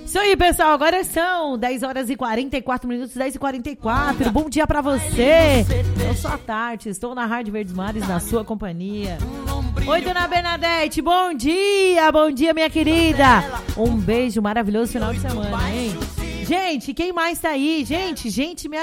Isso aí, pessoal, agora são 10 horas e 44 minutos, 10 e 44. Bom dia pra você. Eu sou a Tati, estou na Rádio Verdes Mares, na sua companhia. Oi, dona Bernadette, bom dia, minha querida. Um beijo, maravilhoso final de semana, hein? Gente, quem mais tá aí? Gente, me